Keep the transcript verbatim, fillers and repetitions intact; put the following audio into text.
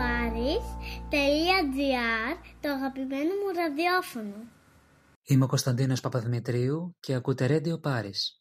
Paris τελεία τζι άρ, το αγαπημένο μου ραδιόφωνο. Είμαι ο Κωνσταντίνος Παπαδημητρίου και ακούτε Radio Paris.